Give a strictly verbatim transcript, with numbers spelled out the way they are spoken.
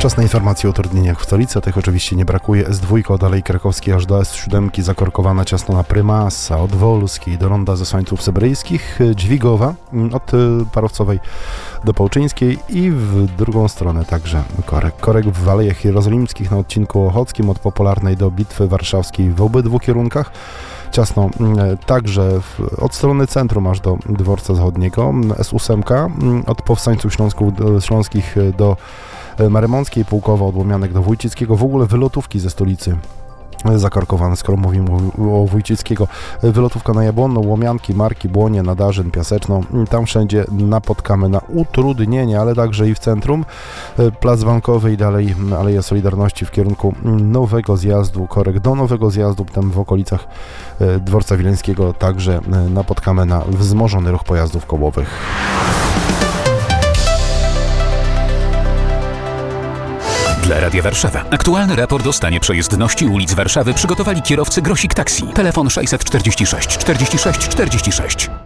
Czas na informacje o utrudnieniach w stolicy. Tych oczywiście nie brakuje. S dwa od Alei Krakowskiej aż do S siedem zakorkowana ciasno na Prymasa, od Wolskiej do Ronda Zesłańców Sebryjskich, Dźwigowa od Parowcowej do Pałczyńskiej i w drugą stronę także korek. Korek w Alejach Jerozolimskich na odcinku Ochockim od Popularnej do Bitwy Warszawskiej w obydwu kierunkach. Ciasno także w, od strony centrum aż do Dworca Zachodniego. S osiem od Powstańców Śląsków, Śląskich do Marymąckiej, Pułkowa od Łomianek do Wójcickiego. W ogóle wylotówki ze stolicy zakorkowane, skoro mówimy o Wójcickiego. Wylotówka na Jabłonną, Łomianki, Marki, Błonie, Nadarzyn, Piaseczną. Tam wszędzie napotkamy na utrudnienie, ale także i w centrum. Plac Bankowy i dalej Aleja Solidarności w kierunku nowego zjazdu, korek do nowego zjazdu, tam w okolicach Dworca Wileńskiego także napotkamy na wzmożony ruch pojazdów kołowych. Dla Radia Warszawa. Aktualny raport o stanie przejezdności ulic Warszawy przygotowali kierowcy Grosik Taxi. Telefon sześćset czterdzieści sześć czterdzieści sześć czterdzieści sześć.